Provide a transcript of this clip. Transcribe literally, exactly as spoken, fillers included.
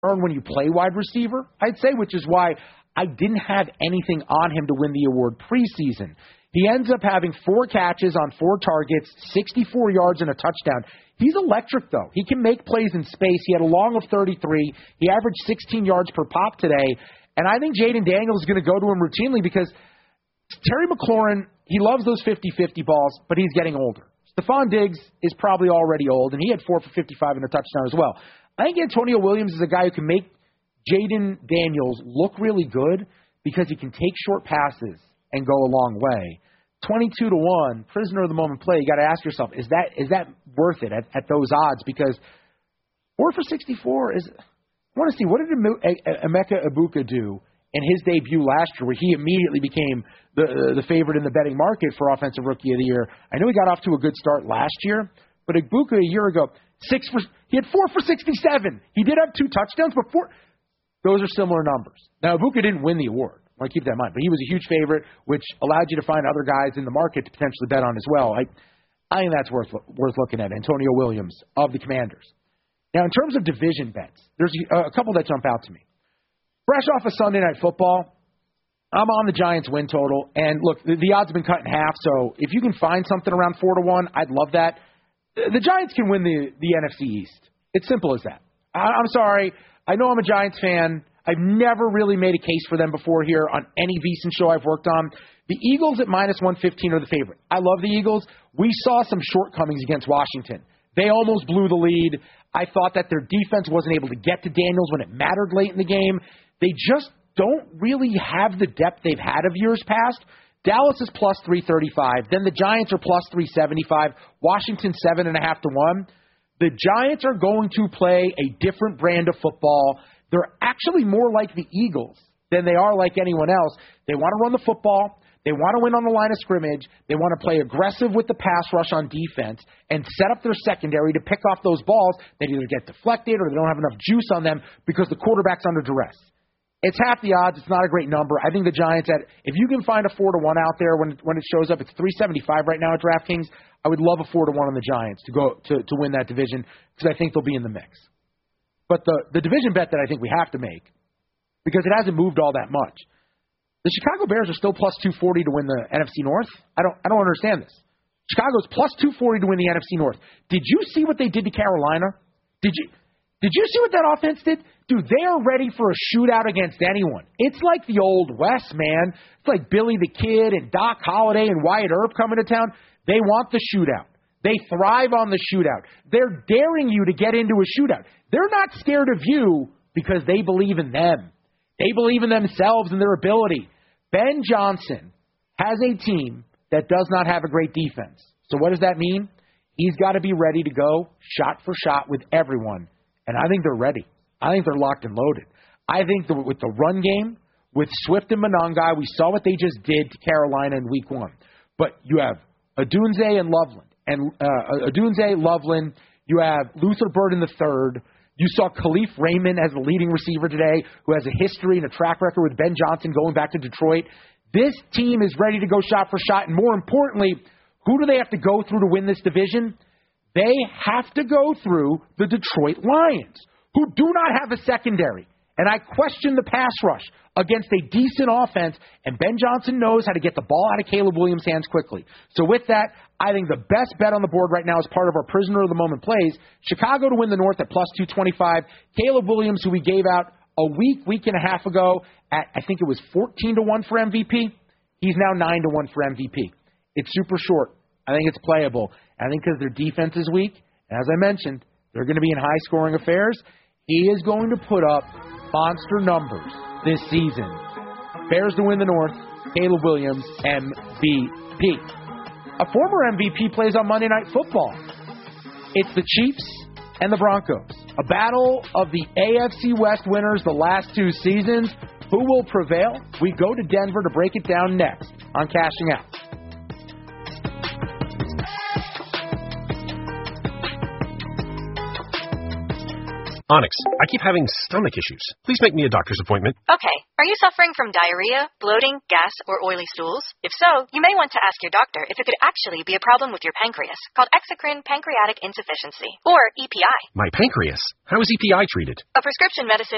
earn when you play wide receiver, I'd say, which is why I didn't have anything on him to win the award preseason. He ends up having four catches on four targets, sixty-four yards and a touchdown. He's electric, though. He can make plays in space. He had a long of thirty-three. He averaged sixteen yards per pop today. And I think Jaden Daniels is going to go to him routinely because Terry McLaurin, he loves those fifty-fifty balls, but he's getting older. Stephon Diggs is probably already old, and he had four for fifty-five and a touchdown as well. I think Antonio Williams is a guy who can make Jaden Daniels look really good because he can take short passes and go a long way. twenty-two to one, prisoner of the moment play. You got to ask yourself, is that is that worth it at, at those odds? Because four for sixty-four is. I want to see, what did Emeka Egbuka do in his debut last year, where he immediately became the uh, the favorite in the betting market for Offensive Rookie of the Year? I know he got off to a good start last year, but Egbuka a year ago, six for he had four for sixty-seven. He did have two touchdowns, but four. Those are similar numbers. Now, Egbuka didn't win the award. I want to keep that in mind. But he was a huge favorite, which allowed you to find other guys in the market to potentially bet on as well. I, I think that's worth worth looking at. Antonio Williams of the Commanders. Now, in terms of division bets, there's a couple that jump out to me. Fresh off of Sunday Night Football, I'm on the Giants win total. And, look, the, the odds have been cut in half, so if you can find something around four to one, I'd love that. The Giants can win the, the N F C East. It's simple as that. I, I'm sorry. I know I'm a Giants fan. I've never really made a case for them before here on any VSiN show I've worked on. The Eagles at minus one fifteen are the favorite. I love the Eagles. We saw some shortcomings against Washington. They almost blew the lead. I thought that their defense wasn't able to get to Daniels when it mattered late in the game. They just don't really have the depth they've had of years past. Dallas is plus three thirty-five. Then the Giants are plus three seventy-five. Washington seven and a half to one. The Giants are going to play a different brand of football. They're actually more like the Eagles than they are like anyone else. They want to run the football. They want to win on the line of scrimmage. They want to play aggressive with the pass rush on defense and set up their secondary to pick off those balls that either get deflected or they don't have enough juice on them because the quarterback's under duress. It's half the odds. It's not a great number. I think the Giants, at if you can find a four to one out there when when it shows up, it's three seventy-five right now at DraftKings. I would love a four to one on the Giants to go to, to win that division because I think they'll be in the mix. But the, the division bet that I think we have to make, because it hasn't moved all that much, the Chicago Bears are still plus two forty to win the N F C North. I don't I don't understand this. Chicago's plus two forty to win the N F C North. Did you see what they did to Carolina? Did you Did you see what that offense did? Dude, they are ready for a shootout against anyone. It's like the old West, man. It's like Billy the Kid and Doc Holliday and Wyatt Earp coming to town. They want the shootout. They thrive on the shootout. They're daring you to get into a shootout. They're not scared of you because they believe in them. They believe in themselves and their ability. Ben Johnson has a team that does not have a great defense. So what does that mean? He's got to be ready to go shot for shot with everyone. And I think they're ready. I think they're locked and loaded. I think the, with the run game, with Swift and Monangai, we saw what they just did to Carolina in week one. But you have Odunze and Loveland. And uh, Odunze, Loveland. You have Luther Burden the third. You saw Khalif Raymond as the leading receiver today, who has a history and a track record with Ben Johnson going back to Detroit. This team is ready to go shot for shot. And more importantly, who do they have to go through to win this division? They have to go through the Detroit Lions, who do not have a secondary. And I question the pass rush against a decent offense, and Ben Johnson knows how to get the ball out of Caleb Williams' hands quickly. So with that, I think the best bet on the board right now is part of our prisoner of the moment plays. Chicago to win the North at plus two twenty-five. Caleb Williams, who we gave out a week, week and a half ago at, I think it was fourteen to one for M V P. He's now nine to one for M V P. It's super short. I think it's playable. I think because their defense is weak, and as I mentioned, they're going to be in high-scoring affairs. He is going to put up monster numbers this season. Bears to win the North, Caleb Williams, M V P. A former M V P plays on Monday Night Football. It's the Chiefs and the Broncos. A battle of the A F C West winners the last two seasons. Who will prevail? We go to Denver to break it down next on Cashing Out. Onyx, I keep having stomach issues. Please make me a doctor's appointment. Okay. Are you suffering from diarrhea, bloating, gas, or oily stools? If so, you may want to ask your doctor if it could actually be a problem with your pancreas, called exocrine pancreatic insufficiency, or E P I. My pancreas? How is E P I treated? A prescription medicine